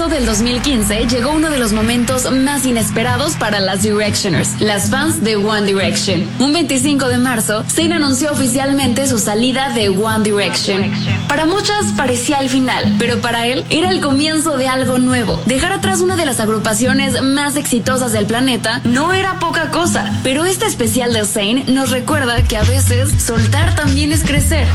marzo del 2015 llegó uno de los momentos más inesperados para las Directioners, las fans de One Direction. Un 25 de marzo, Zayn anunció oficialmente su salida de One Direction. Para muchas parecía el final, pero para él era el comienzo de algo nuevo. Dejar atrás una de las agrupaciones más exitosas del planeta no era poca cosa, pero este especial de Zayn nos recuerda que a veces soltar también es crecer.